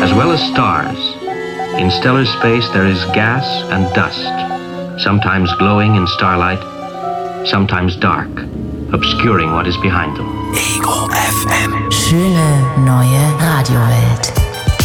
as well as stars. In stellar space there is gas and dust, sometimes glowing in starlight, sometimes dark, obscuring what is behind them. Ego FM. Schöne neue Radiowelt.